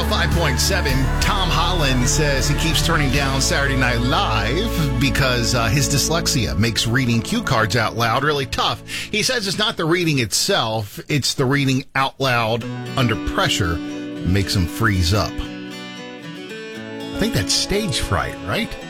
105.7. Tom Holland says he keeps turning down Saturday Night Live because his dyslexia makes reading cue cards out loud really tough. He says it's not the reading itself, it's the reading out loud under pressure makes him freeze up. I think that's stage fright, right?